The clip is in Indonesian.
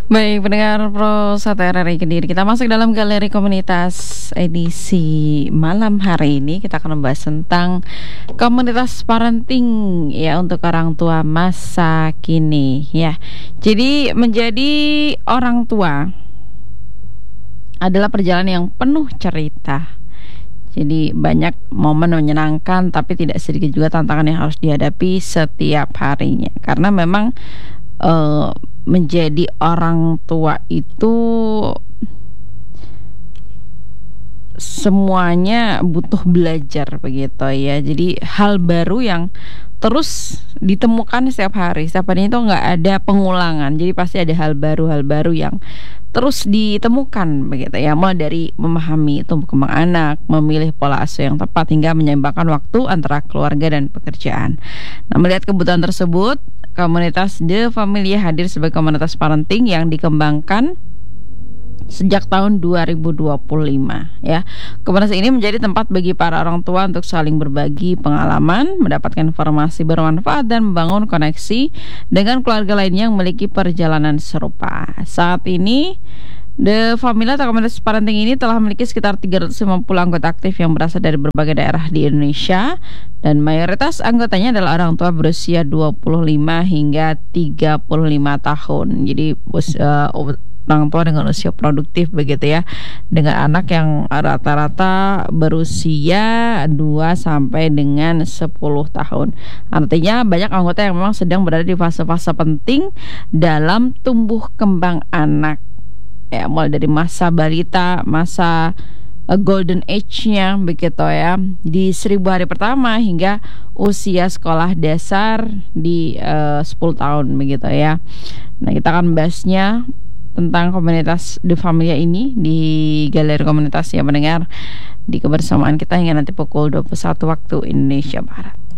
Baik, pendengar Pro 1 RRI Kediri, kita masuk dalam galeri komunitas edisi malam hari ini. Kita akan membahas tentang komunitas parenting ya untuk orang tua masa kini ya. Jadi menjadi orang tua adalah perjalanan yang penuh cerita. Jadi banyak momen menyenangkan, tapi tidak sedikit juga tantangan yang harus dihadapi setiap harinya. Karena memang menjadi orang tua itu semuanya butuh belajar begitu ya. Jadi hal baru yang terus ditemukan setiap hari. Setiap hari itu nggak ada pengulangan. Jadi pasti ada hal baru yang terus ditemukan begitu ya. Mulai dari memahami tumbuh kembang anak, memilih pola asuh yang tepat, hingga menyeimbangkan waktu antara keluarga dan pekerjaan. Nah, melihat kebutuhan tersebut, komunitas The Familia hadir sebagai komunitas parenting yang dikembangkan sejak tahun 2025 ya. Komunitas ini menjadi tempat bagi para orang tua untuk saling berbagi pengalaman, mendapatkan informasi bermanfaat, dan membangun koneksi dengan keluarga lainnya yang memiliki perjalanan serupa. Saat ini The Familia atau komunitas parenting ini telah memiliki sekitar 350 anggota aktif yang berasal dari berbagai daerah di Indonesia, dan mayoritas anggotanya adalah orang tua berusia 25 hingga 35 tahun. Jadi orang tua dengan usia produktif begitu ya, dengan anak yang rata-rata berusia 2 sampai dengan 10 tahun. Artinya banyak anggota yang memang sedang berada di fase-fase penting dalam tumbuh kembang anak ya, mulai dari masa balita, masa golden age-nya begitu ya, di 1000 hari pertama hingga usia sekolah dasar di 10 tahun begitu ya. Nah, kita akan bahasnya tentang komunitas The Familia ini di galeri komunitas ya, mendengar di kebersamaan kita hingga nanti pukul 21 waktu Indonesia Barat.